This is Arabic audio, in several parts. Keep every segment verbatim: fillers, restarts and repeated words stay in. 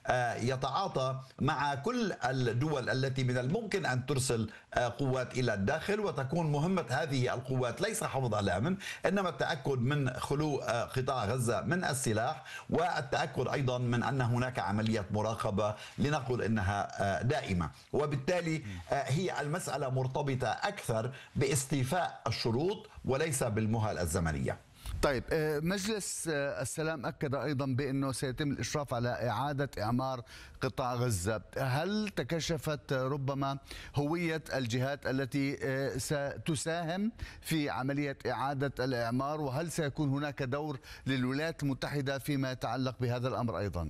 يتعاطى مع كل الدول التي من الممكن أن ترسل قوات إلى الداخل، وتكون مهمة هذه القوات ليس حفظ الأمن إنما التأكد من خلو قطاع غزة من السلاح، والتأكد أيضا من أن هناك عملية مراقبة لنقل إنها دائمة. وبالتالي هي المسألة مرتبطة أكثر باستيفاء الشروط وليس بالمهل الزمنية. طيب، مجلس السلام أكد أيضا بأنه سيتم الإشراف على إعادة إعمار قطاع غزة. هل تكشفت ربما هوية الجهات التي ستساهم في عملية إعادة الإعمار، وهل سيكون هناك دور للولايات المتحدة فيما يتعلق بهذا الأمر أيضا؟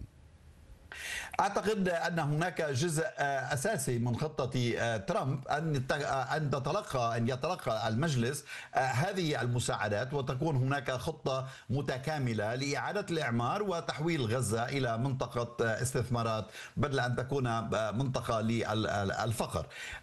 أعتقد أن هناك جزء أساسي من خطة ترامب أن أن تتلقى أن يتلقى المجلس هذه المساعدات، وتكون هناك خطة متكاملة لإعادة الإعمار وتحويل غزة إلى منطقة استثمارات بدل أن تكون منطقة للفقر.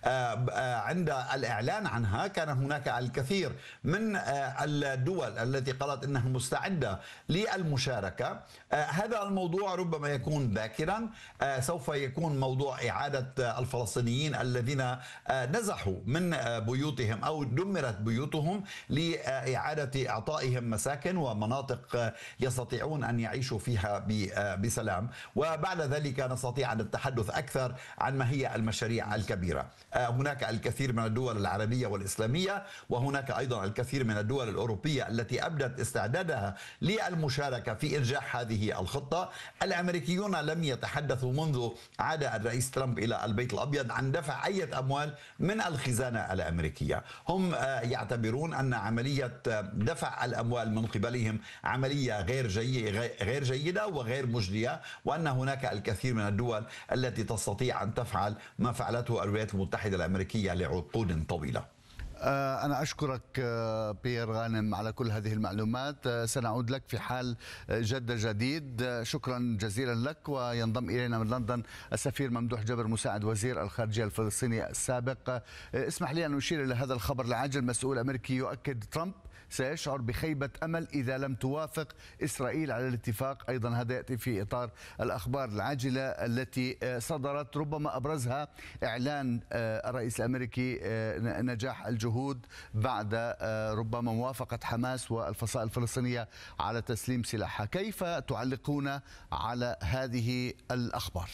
عند الإعلان عنها كان هناك الكثير من الدول التي قالت أنها مستعدة للمشاركة. هذا الموضوع ربما يكون باكرا، سوف يكون موضوع إعادة الفلسطينيين الذين نزحوا من بيوتهم أو دمرت بيوتهم لإعادة إعطائهم مساكن ومناطق يستطيعون أن يعيشوا فيها بسلام، وبعد ذلك نستطيع أن نتحدث أكثر عن ما هي المشاريع الكبيرة. هناك الكثير من الدول العربية والإسلامية، وهناك أيضا الكثير من الدول الأوروبية التي أبدت استعدادها للمشاركة في إنجاح هذه الخطة. الأمريكيون لم يتحدثوا منذ عاد الرئيس ترامب إلى البيت الأبيض عن دفع أي أموال من الخزانة الأمريكية. هم يعتبرون أن عملية دفع الأموال من قبلهم عملية غير غير جيدة وغير مجدية، وأن هناك الكثير من الدول التي تستطيع أن تفعل ما فعلته الولايات المتحدة الأمريكية لعقود طويلة. أنا أشكرك بيير غانم على كل هذه المعلومات. سنعود لك في حال جد جديد. شكرا جزيلا لك. وينضم إلينا من لندن السفير ممدوح جبر مساعد وزير الخارجية الفلسطيني السابق. اسمح لي أن أشير إلى هذا الخبر العاجل. مسؤول أمريكي يؤكد ترامب سيشعر بخيبة أمل إذا لم توافق إسرائيل على الاتفاق. أيضا هذا يأتي في إطار الأخبار العاجلة التي صدرت، ربما أبرزها إعلان الرئيس الأمريكي نجاح الجهود بعد ربما موافقة حماس والفصائل الفلسطينية على تسليم سلاحها. كيف تعلقون على هذه الأخبار؟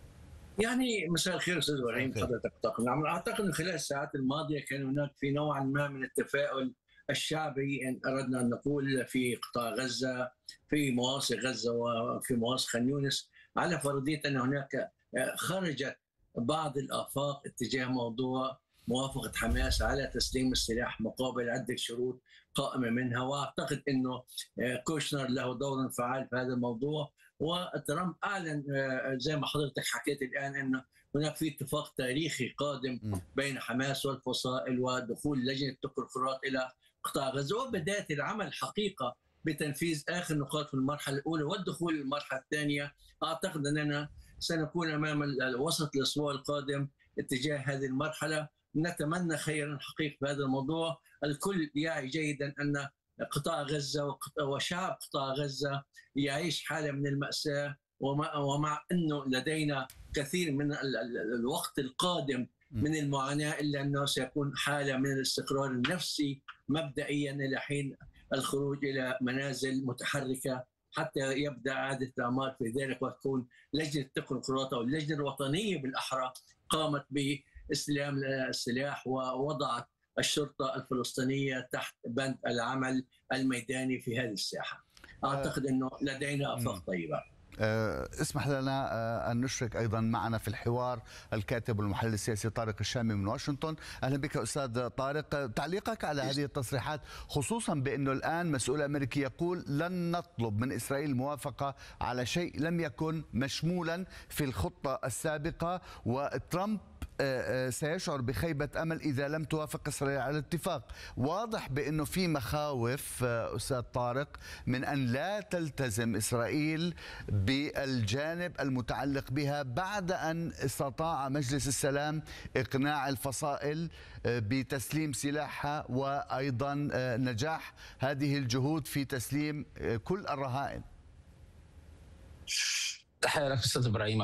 يعني مساء الخير استاذ ابراهيم، حضرتك تقنع. اعتقد ان خلال الساعات الماضيه كان هناك في نوعا ما من التفاؤل الشعبي ان اردنا ان نقول في قطاع غزه، في مواصي غزه وفي مواصي خان يونس، على فرضيه ان هناك خرجت بعض الافاق اتجاه موضوع موافقه حماس على تسليم السلاح مقابل عده شروط قائمه منها. واعتقد انه كوشنر له دور فعال في هذا الموضوع، وترامب اعلن زي ما حضرتك حكيت الان انه هناك في اتفاق تاريخي قادم بين حماس والفصائل ودخول لجنه التكنولوجيات الى قطاع غزه وبدايه العمل حقيقه بتنفيذ اخر نقاط في المرحله الاولى والدخول للمرحله الثانيه. اعتقد اننا سنكون امام وسط الاسبوع القادم اتجاه هذه المرحله. نتمنى خيرا حقيقي في هذا الموضوع. الكل يعي جيدا ان قطاع غزه وشعب قطاع غزه يعيش حاله من الماساه، ومع انه لدينا كثير من الوقت القادم من المعاناه، الا انه سيكون حاله من الاستقرار النفسي مبدئيا الى حين الخروج الى منازل متحركه حتى يبدا اعاده الاعمار في ذلك، وتكون لجنه التكنولوجيات او اللجنه الوطنيه بالاحرى قامت باستلام السلاح ووضعت الشرطه الفلسطينيه تحت بند العمل الميداني في هذه الساحه. اعتقد انه لدينا افاق طيبه. اسمح لنا أن نشرك أيضا معنا في الحوار الكاتب والمحلل السياسي طارق الشامي من واشنطن. أهلا بك أستاذ طارق. تعليقك على هذه التصريحات، خصوصا بأنه الآن مسؤول أمريكي يقول لن نطلب من إسرائيل الموافقة على شيء لم يكن مشمولا في الخطة السابقة، وترامب سيشعر بخيبة أمل إذا لم توافق إسرائيل على الاتفاق. واضح بأنه في مخاوف أستاذ طارق من أن لا تلتزم إسرائيل بالجانب المتعلق بها بعد أن استطاع مجلس السلام إقناع الفصائل بتسليم سلاحها، وأيضا نجاح هذه الجهود في تسليم كل الرهائن. تحية لك أستاذ إبراهيم.